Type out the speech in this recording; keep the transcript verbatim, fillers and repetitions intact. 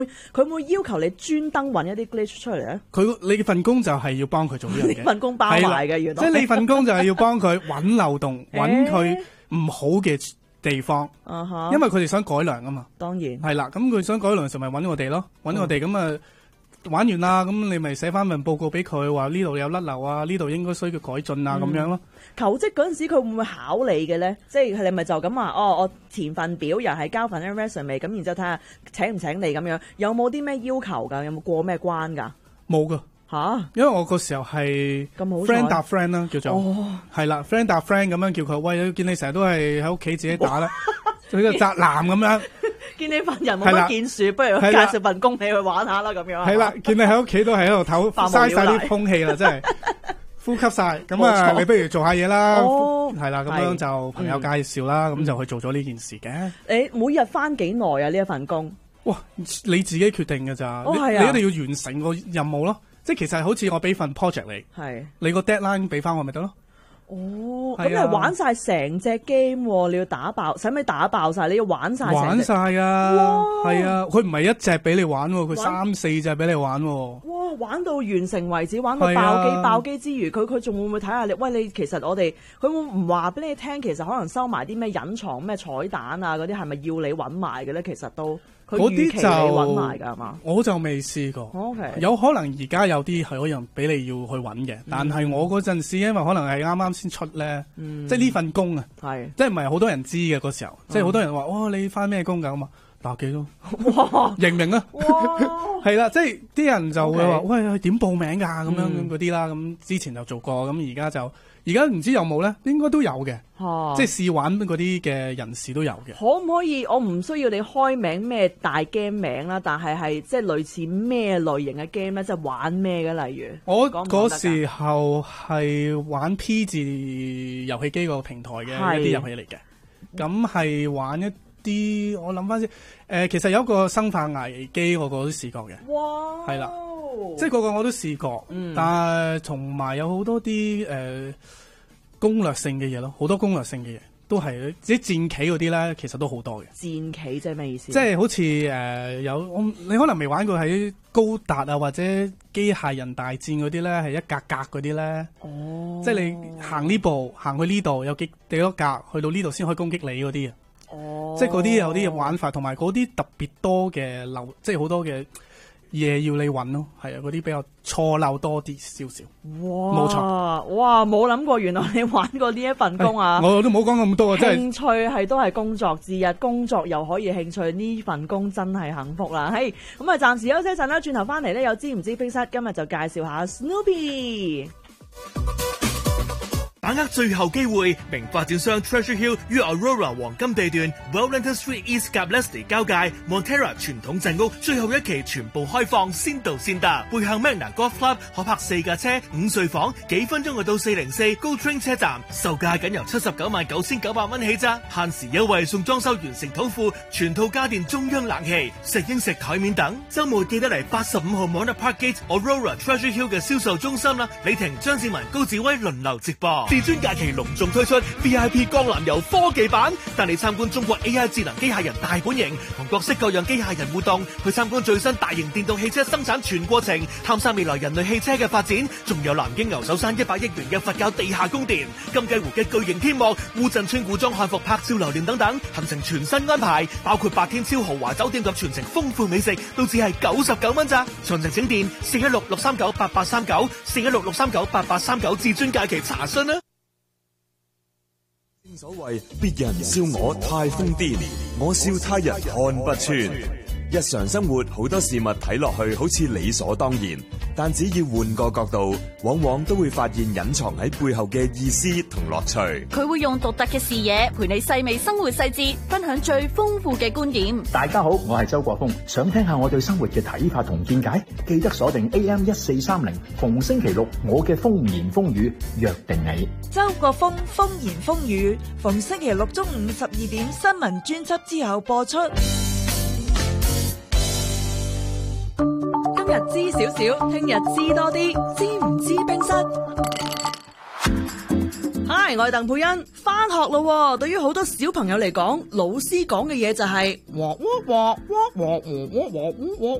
佢會唔會要求你專登揾一啲 glitch 出嚟咧？ 佢你份工就係要幫佢做呢樣嘢， 呢份工包埋嘅，原來即係你份工就係要幫佢揾漏洞，揾佢唔好嘅地方， 啊哈， 因為佢哋想改良啊嘛。 當然係啦，咁佢想改良嘅時候咪揾我哋咯，揾我哋咁啊。玩完啦，咁你咪寫翻份報告俾佢，話呢度有甩漏啊，呢度應該需要改進啊，咁、嗯、樣咯。 求職嗰陣時，佢會唔會考你嘅咧？即係你咪就咁話，哦，我填份表，又係交份 resume，咁然之後睇下請唔請你咁樣，有冇啲咩要求㗎？有冇過咩關㗎？ 冇㗎吓， 因為我個時候係 friend 搭 friend 啦，叫做係啦、哦、friend 搭 friend 咁樣叫佢，喂，見你成日都係喺屋企自己打啦，做個宅男咁樣。 見你份人冇乜建樹，不如介紹份工你去玩下啦咁樣。係啦，見你喺屋企都係喺度唞，嘥晒啲空氣啦，真係呼吸晒。咁啊，你不如做下嘢啦。哦，係啦，咁樣就朋友介紹啦，咁、嗯、就去做咗呢件事嘅。 你每日翻幾耐啊？呢一份工？ 哇，你自己決定㗎咋、哦啊？你一定要完成個任務咯。即係其實好似我俾份 project 你，係你個 deadline 俾翻我咪得咯。 哦，咁、啊、你玩晒成隻 game，你要打爆，使唔使打爆晒？你要玩晒， 玩晒啊！係啊，佢唔係一隻俾你玩，佢三四隻俾你玩。哇， 玩到完成為止，玩到爆機、啊、爆機之餘，佢佢仲會唔會睇下你？喂，你其實我哋佢會唔話俾你聽？其實可能收埋啲咩隱藏咩彩蛋啊嗰啲，係咪要你揾埋嘅咧？其實都。嗰啲就揾埋㗎係嘛？我就未試過。Okay. 有可能而家有啲係可能俾你要去揾嘅、嗯，但係我嗰陣時因為可能係啱啱先出咧、嗯，即係呢份工啊，即係唔係好多人知嘅嗰時候，嗯、即係好多人話：哇、哦，你返咩工㗎咁啊？打機咯，哇，認唔認啊？係啦，即係啲人就會話： okay. 喂，點報名㗎？咁樣嗰啲啦，咁之前就做過，咁而家就。而家唔知有冇咧，應該都有嘅、啊，即係試玩嗰啲嘅人士都有嘅。可唔可以？我唔需要你開名咩大 game 名啦，但係係即係類似咩類型嘅 game 咧，即係玩咩嘅？例如我嗰時候係玩 P 字遊戲機個平台嘅一啲遊戲嚟嘅，咁係玩一啲我諗翻先，誒、呃，其實有一個生化危機，我個都試過嘅。哇！係啦。即係個個我都試過，嗯、但係同埋有好多啲誒、呃、攻略性嘅嘢咯，好多攻略性嘅嘢都係啲戰棋嗰啲咧，其實都好多嘅。戰棋即係咩意思？即係好似誒、呃、有我你可能未玩過喺高達啊或者機械人大戰嗰啲咧，係一格格嗰啲咧。哦，即係你行呢步行去呢度有幾幾多格，去到呢度先可以攻擊你嗰啲啊。哦，即係嗰啲有啲玩法，同埋嗰啲特別多嘅漏，即係好多嘅。嘢要你揾咯，係啊，嗰啲比較錯漏多啲少少。哇，冇錯，哇，冇諗過原來你玩過呢一份工啊！我都冇講咁多啊，真係興趣係都係工作之一，工作又可以興趣，呢份工真係幸福啦。嘿，咁啊，暫時休息一陣啦，轉頭翻嚟咧，有知唔知冰室今日就介紹下 Snoopy。 把握最後機會，名發展商 Treasure Hill 於 Aurora 黃金地段 Wellington Street East 及 Leslie 交界 Montera 傳統鎮屋最後一期全部開放，先到先得。背向 Magna Golf Club 可泊四架車，五睡房，幾分鐘去到四零四 Go Train 車站，售價僅由七十九萬九千九百蚊起咋，限時優惠送裝修完成土庫，全套家電中央冷氣、食英食台面等。週末記得嚟八十五號 Mona Park Gate Aurora Treasure Hill 嘅銷售中心啦，李婷、張志文、高志威輪流直播。至尊假期隆重推出 V I P 江南遊科技版，帶你參觀中國 A I 智能機械人大本營，同各式各樣機械人互動，去參觀最新大型電動汽車生產全過程，探索未來人類汽車嘅發展，仲有南京牛首山一百億元嘅佛教地下宮殿、金雞湖嘅巨型天幕、烏鎮村古裝漢服拍照留念等等，行程全新安排，包括八天超豪華酒店及全程豐富美食，都只係九十九蚊咋。詳情請電四一六六三九八八三九四一六六三九八八三九至尊假期查詢啦。 正所謂別人笑我太瘋癲，我笑他人看不穿。日常生活好多事物睇落去好似理所當然，但只要換個角度，往往都會發現隱藏喺背後嘅意思同樂趣。 佢會用獨特嘅視野陪你細味生活細節，分享最豐富嘅觀點。 大家好，我係周國峰，想聽下我對生活嘅睇法同見解，記得鎖定 A M 一四三零，逢星期六我嘅風言風語約定你。 周國峰風言風語，逢星期六中午十二點新聞專輯之後播出。 今日知少少，聽日知多啲，知唔知冰室？ Hi， 我係鄧佩欣，翻學咯。對於好多小朋友嚟講，老師講嘅嘢就係